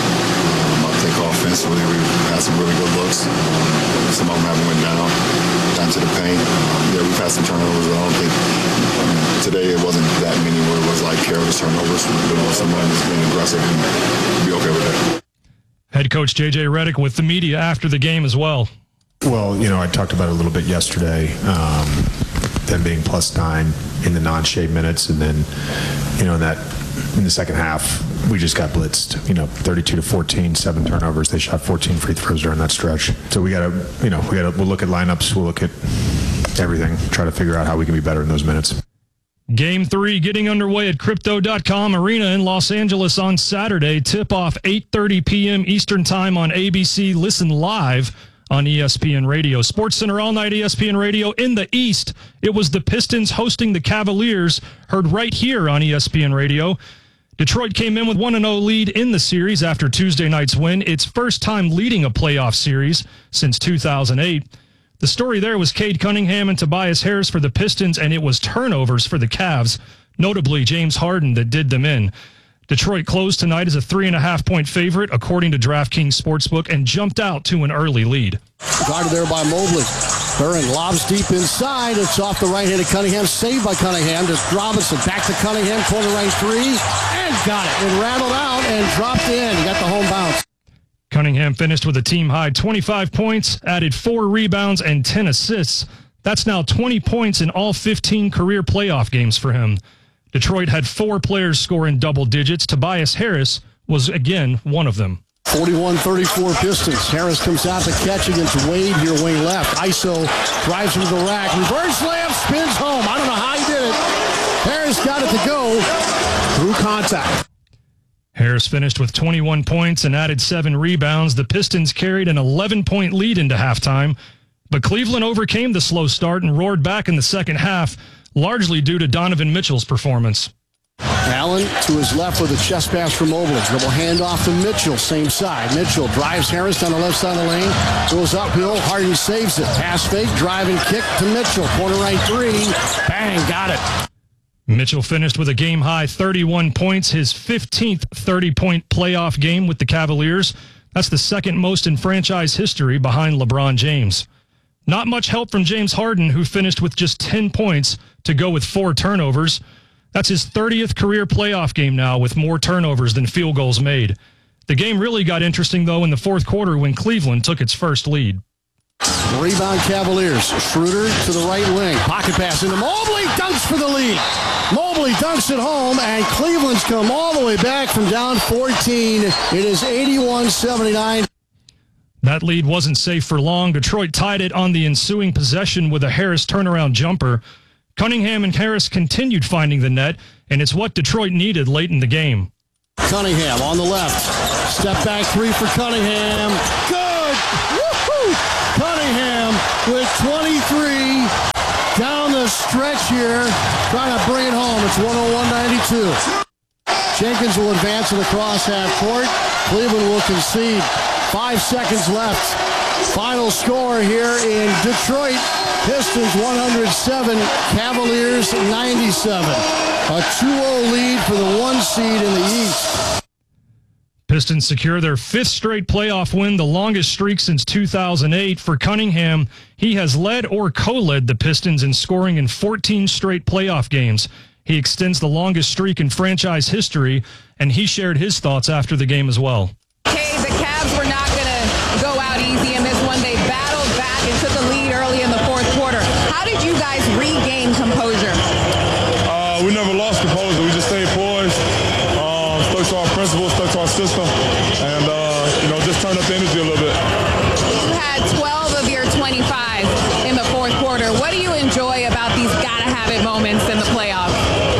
Um, I think offensively we've had some really good looks. Some of them haven't went down, down to the paint. Um, yeah, we've had some turnovers, but I don't think um, today it wasn't that many where it was like careless turnovers. You know, someone is being aggressive and be okay with that. Head coach J J Redick with the media after the game as well. Well, you know, I talked about it a little bit yesterday, um, them being plus nine in the non-Shea minutes, and then, you know, in that in the second half, we just got blitzed. You know, thirty-two to fourteen, seven turnovers. They shot fourteen free throws during that stretch. So we got to, you know, we got to. We'll look at lineups. We'll look at everything. Try to figure out how we can be better in those minutes. Game three getting underway at Crypto dot com Arena in Los Angeles on Saturday. Tip-off eight thirty p.m. Eastern Time on A B C. Listen live on E S P N Radio. Sports Center all night E S P N Radio. In the East, it was the Pistons hosting the Cavaliers, heard right here on E S P N Radio. Detroit came in with one and oh lead in the series after Tuesday night's win. Its first time leading a playoff series since two thousand eight. The story there was Cade Cunningham and Tobias Harris for the Pistons, and it was turnovers for the Cavs, notably James Harden, that did them in. Detroit closed tonight as a three and a half point favorite, according to DraftKings Sportsbook, and jumped out to an early lead. Guarded there by Mobley. Curran lobs deep inside. It's off the right hand of Cunningham. Saved by Cunningham. Just Robinson back to Cunningham. Corner right three. And got it. It rattled out and dropped in. Got the home bounce. Cunningham finished with a team-high twenty-five points, added four rebounds and ten assists. That's now twenty points in all fifteen career playoff games for him. Detroit had four players score in double digits. Tobias Harris was, again, one of them. forty-one thirty-four Pistons. Harris comes out to catch against Wade here, wing left. I S O drives him to the rack. Reverse layup, spins home. I don't know how he did it. Harris got it to go through contact. Harris finished with twenty-one points and added seven rebounds. The Pistons carried an eleven point lead into halftime, but Cleveland overcame the slow start and roared back in the second half, largely due to Donovan Mitchell's performance. Allen to his left with a chest pass from Mobley. Dribble handoff to Mitchell, same side. Mitchell drives Harris down the left side of the lane. Goes uphill. Harden saves it. Pass fake, drive and kick to Mitchell. Corner right three. Bang, got it. Mitchell finished with a game-high thirty-one points, his fifteenth thirty-point playoff game with the Cavaliers. That's the second most in franchise history behind LeBron James. Not much help from James Harden, who finished with just ten points to go with four turnovers. That's his thirtieth career playoff game now with more turnovers than field goals made. The game really got interesting, though, in the fourth quarter when Cleveland took its first lead. Rebound Cavaliers. Schroeder to the right wing. Pocket pass into Mobley. Dunks for the lead. Mobley dunks it home, and Cleveland's come all the way back from down fourteen. It is eighty-one seventy-nine. That lead wasn't safe for long. Detroit tied it on the ensuing possession with a Harris turnaround jumper. Cunningham and Harris continued finding the net, and it's what Detroit needed late in the game. Cunningham on the left. Step back three for Cunningham. Good! Woo-hoo! Cunningham with twenty-three down the stretch here. Trying to bring it home. It's one oh one ninety-two. Jenkins will advance in the cross half court. Cleveland will concede. Five seconds left. Final score here in Detroit. Pistons one hundred seven, Cavaliers ninety-seven. A two oh lead for the one seed in the East. Pistons secure their fifth straight playoff win, the longest streak since two thousand eight. For Cunningham, he has led or co-led the Pistons in scoring in fourteen straight playoff games. He extends the longest streak in franchise history, and he shared his thoughts after the game as well. Okay, the Cavs were not going to go out easy in this one. They battled back and took a lead early in the fourth quarter. How did you guys regain composure? Uh, we never lost composure. We just stayed poised, um, stuck to our principles, stuck to our system, and uh, you know, just turned up the energy a little bit. You had twelve of your twenty-five in the fourth quarter. What do you enjoy about these gotta-have-it moments in the playoffs?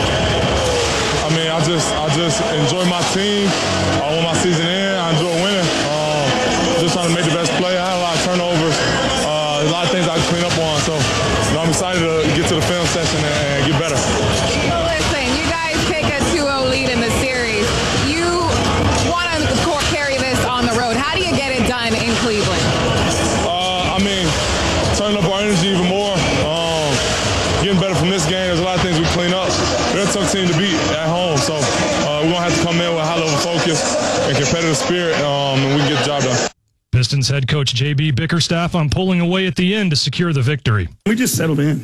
I mean, I just, I just enjoy my team. Uh, when my season ends, I enjoy winning. Um, just trying to make the best play. I had a lot of turnovers, uh, a lot of things I can clean up on. So, you know, I'm excited to get to the film session and, and get better. Well, listen, you guys take a two oh lead in the series. You want to carry this on the road. How do you get it done in Cleveland? Uh, I mean, turning up our energy even more. Um, getting better from this game. There's a lot of things we clean up. They're a tough team to beat at home, so uh, we're going to have to come in with a high-level focus and competitive spirit, um, and we can get the job done. Pistons head coach J B Bickerstaff on pulling away at the end to secure the victory. We just settled in.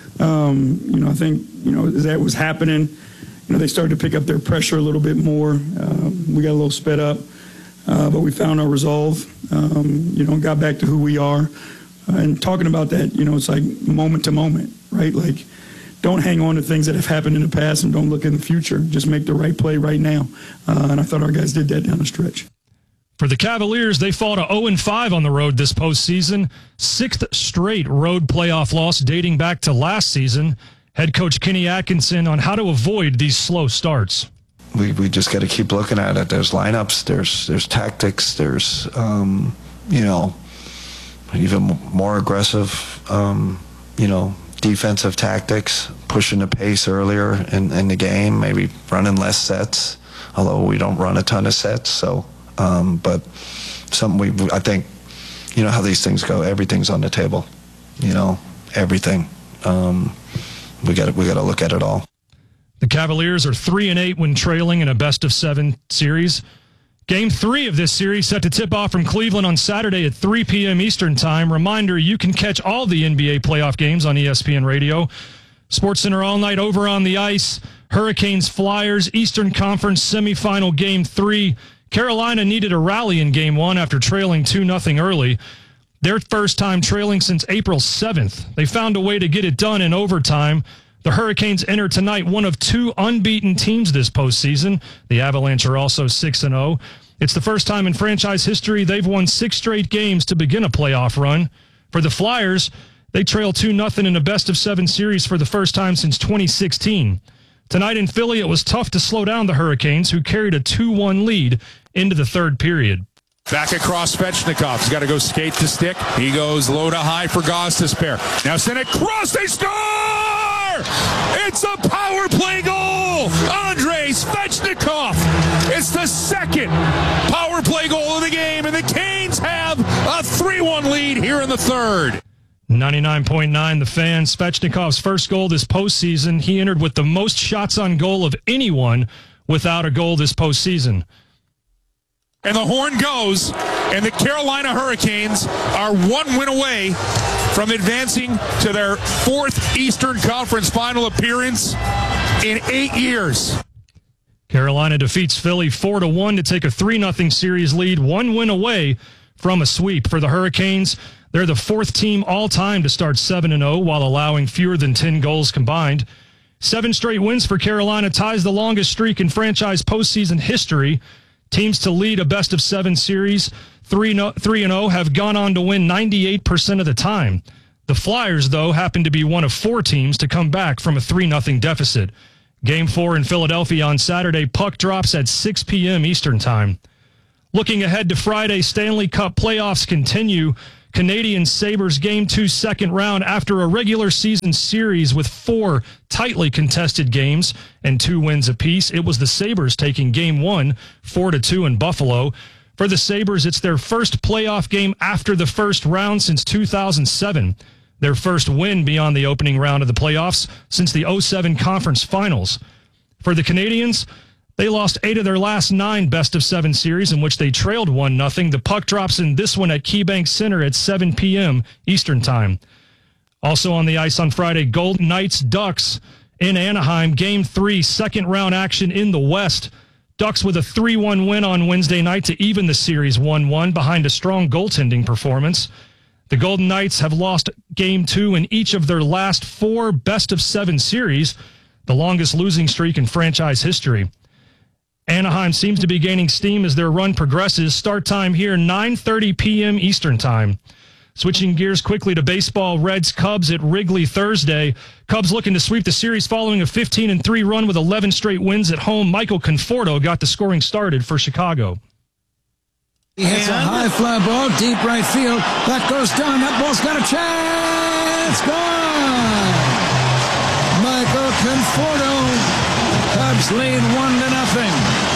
Um, you know, I think, you know, as that was happening, you know, they started to pick up their pressure a little bit more. Uh, we got a little sped up, uh, but we found our resolve, um, you know, got back to who we are. Uh, and talking about that, you know, it's like moment to moment, right? Like, don't hang on to things that have happened in the past and don't look in the future. Just make the right play right now. Uh, and I thought our guys did that down the stretch. For the Cavaliers, they fought a oh and five on the road this postseason. Sixth straight road playoff loss dating back to last season. Head coach Kenny Atkinson on how to avoid these slow starts. We we just got to keep looking at it. There's lineups, there's there's tactics, there's, um, you know, even more aggressive, um, you know, defensive tactics, pushing the pace earlier in, in the game, maybe running less sets, although we don't run a ton of sets. So, um, but something we, I think, you know how these things go. Everything's on the table, you know, everything. Um, we got we got to look at it all. The Cavaliers are three and eight when trailing in a best of seven series. Game three of this series set to tip off from Cleveland on Saturday at three p.m. Eastern Time. Reminder, you can catch all the N B A playoff games on E S P N Radio. SportsCenter all night over on the ice. Hurricanes, Flyers, Eastern Conference semifinal Game three. Carolina needed a rally in Game one after trailing two nothing early. Their first time trailing since April seventh. They found a way to get it done in overtime. The Hurricanes enter tonight one of two unbeaten teams this postseason. The Avalanche are also six and oh. It's the first time in franchise history they've won six straight games to begin a playoff run. For the Flyers, they trail two nothing in a best-of-seven series for the first time since twenty sixteen. Tonight in Philly, it was tough to slow down the Hurricanes, who carried a two one lead into the third period. Back across Svechnikov. He's got to go skate to stick. He goes low to high for Gostisbehere. Now send it cross. They score! It's a power play goal! Andrei Svechnikov! It's the second power play goal of the game, and the Canes have a three one lead here in the third. ninety-nine point nine The Fan. Svechnikov's first goal this postseason. He entered with the most shots on goal of anyone without a goal this postseason. And the horn goes, and the Carolina Hurricanes are one win away from advancing to their fourth Eastern Conference final appearance in eight years. Carolina defeats Philly four to one to take a three nothing series lead, one win away from a sweep. For the Hurricanes, they're the fourth team all-time to start seven and oh while allowing fewer than ten goals combined. Seven straight wins for Carolina ties the longest streak in franchise postseason history. Teams to lead a best-of-seven series, three and oh, have gone on to win ninety-eight percent of the time. The Flyers, though, happen to be one of four teams to come back from a three nothing deficit. Game four in Philadelphia on Saturday, puck drops at six p.m. Eastern Time. Looking ahead to Friday, Stanley Cup playoffs continue. Canadian Sabres Game two second round after a regular season series with four tightly contested games and two wins apiece. It was the Sabres taking Game one, four to two in Buffalo. For the Sabres, it's their first playoff game after the first round since two thousand seven. Their first win beyond the opening round of the playoffs since the oh seven conference finals. For the Canadians, they lost eight of their last nine best-of-seven series in which they trailed one nothing. The puck drops in this one at KeyBank Center at seven p.m. Eastern Time. Also on the ice on Friday, Golden Knights Ducks in Anaheim. Game three, second-round action in the West. Ducks with a three one win on Wednesday night to even the series one one behind a strong goaltending performance. The Golden Knights have lost Game two in each of their last four best-of-seven series, the longest losing streak in franchise history. Anaheim seems to be gaining steam as their run progresses. Start time here, nine thirty p.m. Eastern Time. Switching gears quickly to baseball, Reds Cubs at Wrigley Thursday. Cubs looking to sweep the series following a fifteen and three run with eleven straight wins at home. Michael Conforto got the scoring started for Chicago. He hits a high fly ball, deep right field. That goes down. That ball's got a chance. Gone. Michael Conforto. Cubs lead one to nothing.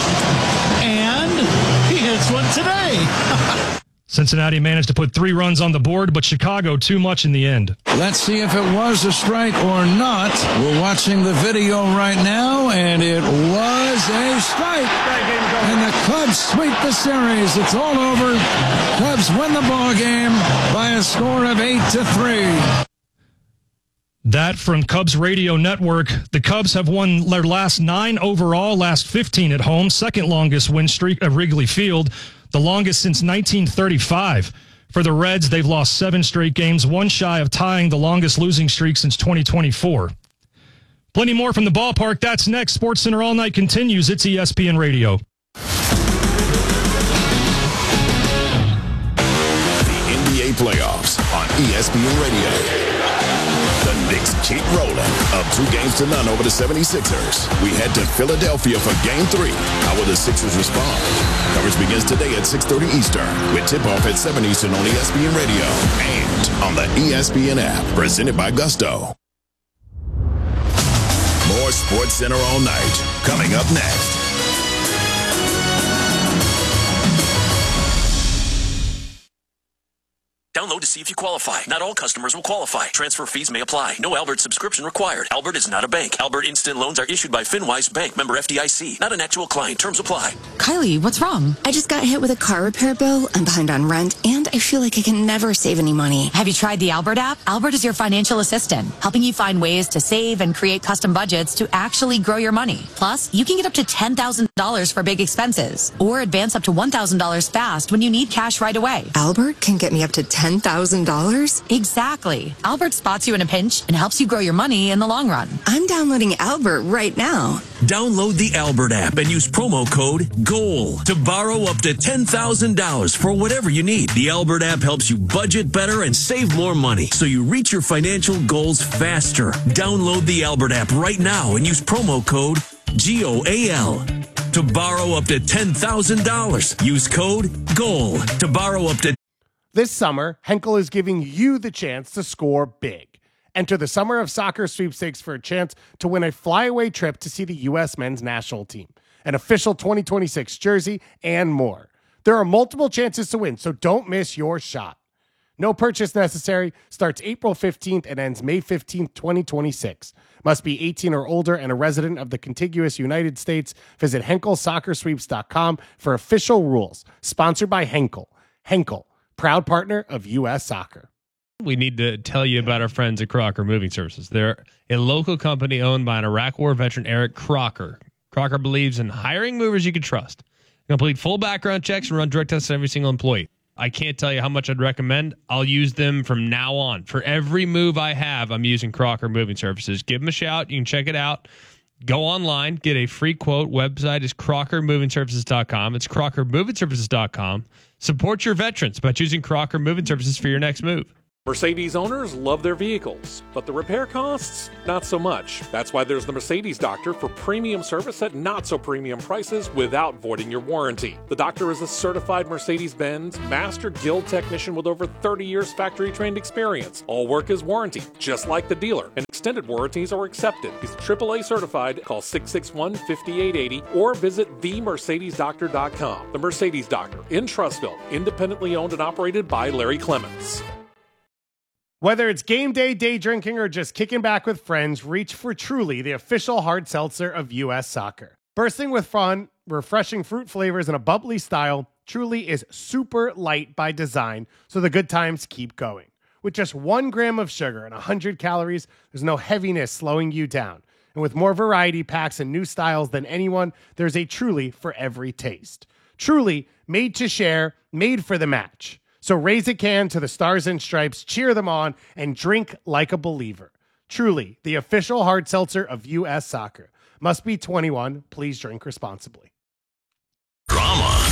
And he hits one today. Cincinnati managed to put three runs on the board, but Chicago too much in the end. Let's see if it was a strike or not. We're watching the video right now, and it was a strike. And the Cubs sweep the series. It's all over. Cubs win the ball game by a score of eight to three. That from Cubs Radio Network. The Cubs have won their last nine overall, last fifteen at home, second longest win streak at Wrigley Field, the longest since nineteen thirty-five. For the Reds, they've lost seven straight games, one shy of tying the longest losing streak since twenty twenty-four. Plenty more from the ballpark. That's next. Sports Center All Night continues. It's E S P N Radio. The N B A playoffs on E S P N Radio. The Knicks keep rolling, up two games to none over the seventy-sixers. We head to Philadelphia for Game three. How will the Sixers respond? Coverage begins today at six thirty Eastern, with tip-off at seven Eastern on E S P N Radio and on the E S P N app, presented by Gusto. More Sports Center All Night, coming up next. Download to see if you qualify. Not all customers will qualify. Transfer fees may apply. No Albert subscription required. Albert is not a bank. Albert Instant Loans are issued by FinWise Bank, member F D I C. Not an actual client. Terms apply. Kylie, what's wrong? I just got hit with a car repair bill. I'm behind on rent, and I feel like I can never save any money. Have you tried the Albert app? Albert is your financial assistant, helping you find ways to save and create custom budgets to actually grow your money. Plus, you can get up to ten thousand dollars for big expenses, or advance up to one thousand dollars fast when you need cash right away. Albert can get me up to ten thousand dollars? Exactly. Albert spots you in a pinch and helps you grow your money in the long run. I'm downloading Albert right now. Download the Albert app and use promo code GOAL to borrow up to ten thousand dollars for whatever you need. The Albert app helps you budget better and save more money, so you reach your financial goals faster. Download the Albert app right now and use promo code G O A L to borrow up to ten thousand dollars. Use code GOAL to borrow up to. This summer, Henkel is giving you the chance to score big. Enter the Summer of Soccer sweepstakes for a chance to win a flyaway trip to see the U S men's national team, an official twenty twenty-six jersey, and more. There are multiple chances to win, so don't miss your shot. No purchase necessary. Starts April fifteenth and ends May fifteenth, twenty twenty-six. Must be eighteen or older and a resident of the contiguous United States. Visit Henkel Soccer Sweeps dot com for official rules. Sponsored by Henkel. Henkel, proud partner of U S Soccer. We need to tell you about our friends at Crocker Moving Services. They're a local company owned by an Iraq War veteran, Eric Crocker. Crocker believes in hiring movers you can trust. Complete full background checks and run drug tests on every single employee. I can't tell you how much I'd recommend. I'll use them from now on. For every move I have, I'm using Crocker Moving Services. Give them a shout. You can check it out. Go online, get a free quote. Website is crocker moving services dot com. It's crocker moving services dot com. Support your veterans by choosing Crocker Moving Services for your next move. Mercedes owners love their vehicles, but the repair costs, not so much. That's why there's the Mercedes Doctor for premium service at not so premium prices without voiding your warranty. The Doctor is a certified Mercedes-Benz Master Guild technician with over thirty years factory-trained experience. All work is warranted, just like the dealer, and extended warranties are accepted. He's triple A certified. Call six six one, five eight eight zero or visit the mercedes doctor dot com. The Mercedes Doctor in Trussville, independently owned and operated by Larry Clements. Whether it's game day, day drinking, or just kicking back with friends, reach for Truly, the official hard seltzer of U S Soccer. Bursting with fun, refreshing fruit flavors, and a bubbly style, Truly is super light by design, so the good times keep going. With just one gram of sugar and one hundred calories, there's no heaviness slowing you down. And with more variety packs and new styles than anyone, there's a Truly for every taste. Truly, made to share, made for the match. So raise a can to the Stars and Stripes, cheer them on, and drink like a believer. Truly, the official hard seltzer of U S Soccer. Must be twenty-one. Please drink responsibly. Drama.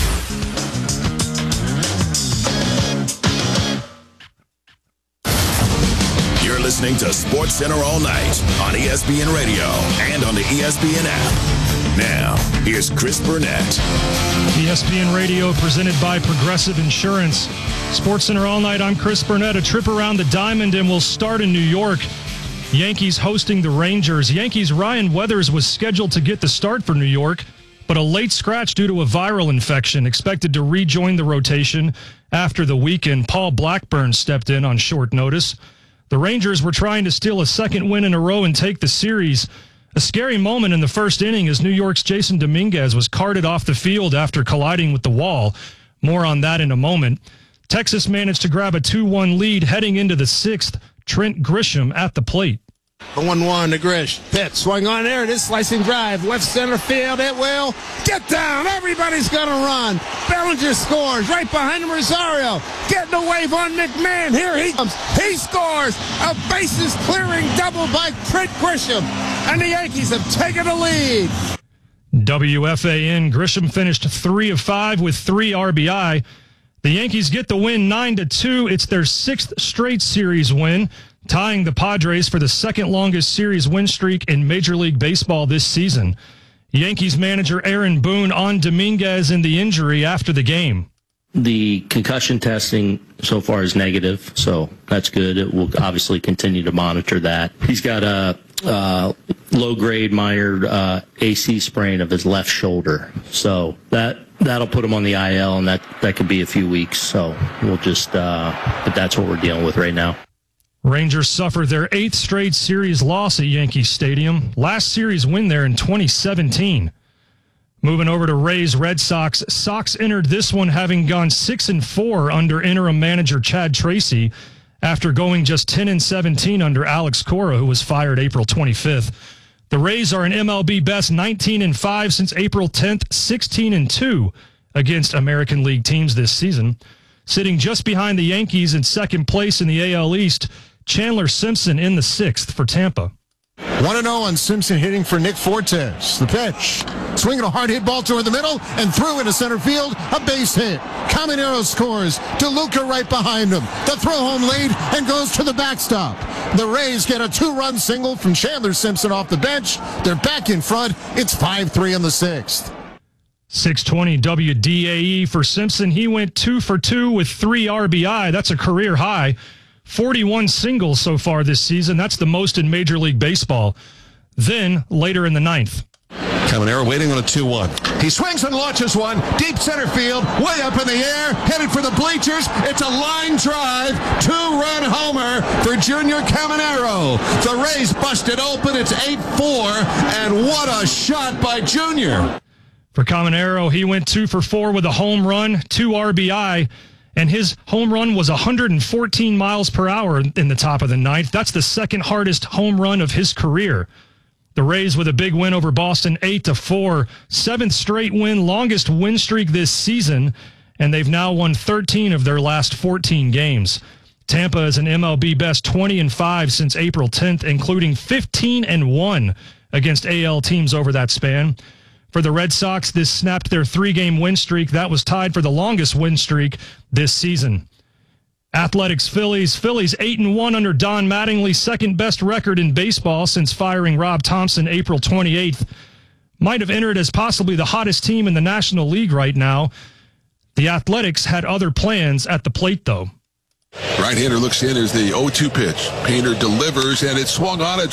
You're listening to Sports Center all night on E S P N Radio and on the E S P N app. Now, here's Chris Burnett. E S P N Radio presented by Progressive Insurance. Sports Center all night. I'm Chris Burnett. A trip around the diamond, and we'll start in New York. Yankees hosting the Rangers. Yankees' Ryan Weathers was scheduled to get the start for New York, but a late scratch due to a viral infection. Expected to rejoin the rotation after the weekend. Paul Blackburn stepped in on short notice. The Rangers were trying to steal a second win in a row and take the series. A scary moment in the first inning as New York's Jason Dominguez was carted off the field after colliding with the wall. More on that in a moment. Texas managed to grab a two one lead heading into the sixth. Trent Grisham at the plate. The one one to Grish. Pitch, swing on there. This slicing drive. Left center field. It will get down. Everybody's going to run. Bellinger scores. Right behind him, Rosario. Getting away from McMahon. Here he comes. He scores. A bases clearing double by Trent Grisham. And the Yankees have taken the lead. W F A N. Grisham finished three of five with three R B I. The Yankees get the win nine to two. It's their sixth straight series win, tying the Padres for the second longest series win streak in Major League Baseball this season. Yankees manager Aaron Boone on Dominguez and the injury after the game. The concussion testing so far is negative, so that's good. It will obviously continue to monitor that. He's got a uh, low-grade minor uh, A C sprain of his left shoulder, so that that'll put him on the I L, and that, that could be a few weeks. So we'll just, uh, but that's what we're dealing with right now. Rangers suffer their eighth straight series loss at Yankee Stadium. Last series win there in twenty seventeen. Moving over to Rays Red Sox. Sox entered this one having gone six and four under interim manager Chad Tracy after going just ten and seventeen under Alex Cora, who was fired April twenty-fifth. The Rays are an M L B best nineteen and five since April tenth, sixteen and two against American League teams this season. Sitting just behind the Yankees in second place in the A L East, Chandler Simpson in the sixth for Tampa. one and oh on Simpson hitting for Nick Fortes. The pitch. Swinging a hard hit ball toward the middle and through into center field. A base hit. Caminero scores. DeLuca right behind him. The throw home lead and goes to the backstop. The Rays get a two-run single from Chandler Simpson off the bench. They're back in front. It's five three in the sixth. six twenty W D A E for Simpson. He went two for two with three R B I. That's a career high. forty-one singles so far this season. That's the most in Major League Baseball. Then, later in the ninth. Caminero waiting on a two one. He swings and launches one. Deep center field. Way up in the air. Headed for the bleachers. It's a line drive. Two-run homer for Junior Caminero. The Rays busted open. It's eight four. And what a shot by Junior. For Caminero, he went two for four with a home run, two R B I. And his home run was one hundred fourteen miles per hour in the top of the ninth. That's the second hardest home run of his career. The Rays with a big win over Boston, eight to four, seventh straight win, longest win streak this season, and they've now won thirteen of their last fourteen games. Tampa is an M L B best twenty and five since April tenth, including fifteen and one against A L teams over that span. For the Red Sox, this snapped their three-game win streak. That was tied for the longest win streak this season. Athletics Phillies. Phillies eight and one under Don Mattingly, second best record in baseball since firing Rob Thompson April twenty-eighth. Might have entered as possibly the hottest team in the National League right now. The Athletics had other plans at the plate, though. Right-hander looks in as the oh two pitch. Painter delivers, and it's swung on. A